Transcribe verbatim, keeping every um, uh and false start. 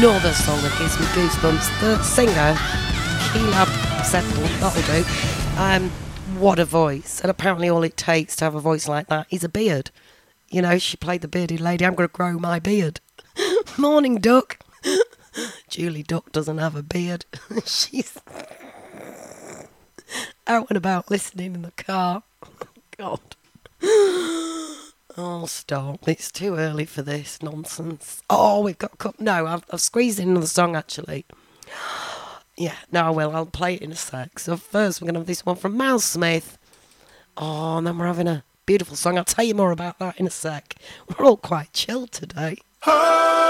another song that gives me goosebumps. The singer, Keela Settle, that'll do. Um, what a voice. And apparently all it takes to have a voice like that is a beard. You know, she played the bearded lady. I'm going to grow my beard. Morning, Duck. Julie Duck doesn't have a beard. She's out and about listening in the car. God. Oh, stop. It's too early for this nonsense. Oh, we've got... Co- no, I've, I've squeezed in another song, actually. Yeah, no, I will. I'll play it in a sec. So first, we're going to have this one from Miles Smith. Oh, and then we're having a beautiful song. I'll tell you more about that in a sec. We're all quite chilled today.